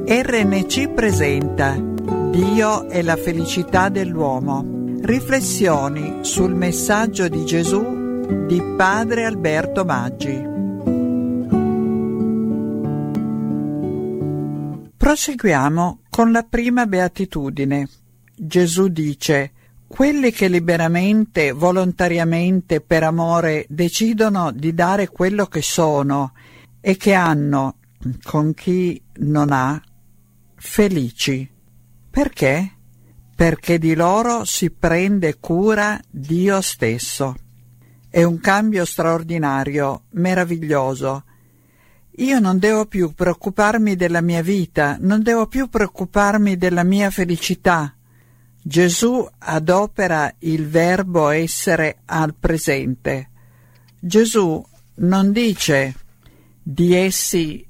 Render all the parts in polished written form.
RNC presenta Dio e la felicità dell'uomo. Riflessioni sul messaggio di Gesù di Padre Alberto Maggi. Proseguiamo con la prima beatitudine. Gesù dice: quelli che liberamente, volontariamente, per amore decidono di dare quello che sono e che hanno con chi non ha, felici. Perché? Perché di loro si prende cura Dio stesso. È un cambio straordinario, meraviglioso. Io non devo più preoccuparmi della mia vita, non devo più preoccuparmi della mia felicità. Gesù adopera il verbo essere al presente. Gesù non dice: di essi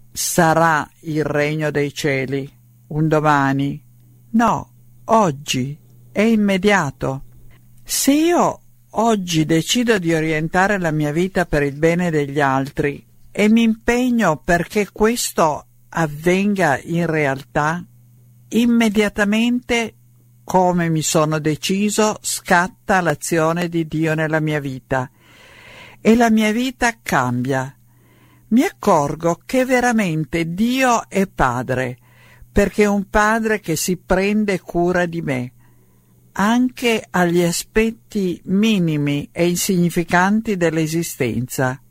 sarà il regno dei cieli un domani. No, oggi è immediato. Se io oggi decido di orientare la mia vita per il bene degli altri e mi impegno perché questo avvenga in realtà, immediatamente, come mi sono deciso, scatta l'azione di Dio nella mia vita e la mia vita cambia. Mi accorgo che veramente Dio è Padre, perché è un Padre che si prende cura di me, anche agli aspetti minimi e insignificanti dell'esistenza.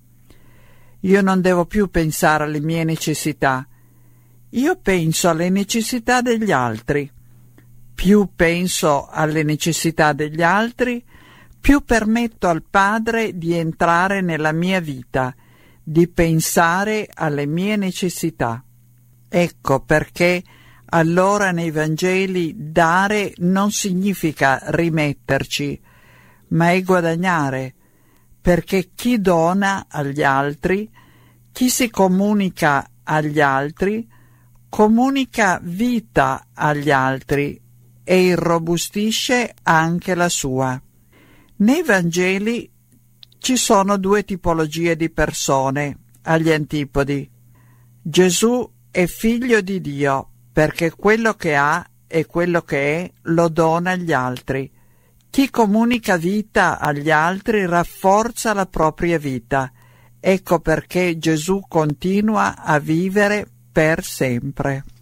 Io non devo più pensare alle mie necessità, io penso alle necessità degli altri. Più penso alle necessità degli altri, più permetto al Padre di entrare nella mia vita, di pensare alle mie necessità. Ecco perché allora nei Vangeli dare non significa rimetterci, ma è guadagnare, perché chi dona agli altri, chi si comunica agli altri, comunica vita agli altri e irrobustisce anche la sua. Nei Vangeli ci sono due tipologie di persone agli antipodi. Gesù è figlio di Dio perché quello che ha e quello che è lo dona agli altri. Chi comunica vita agli altri rafforza la propria vita. Ecco perché Gesù continua a vivere per sempre.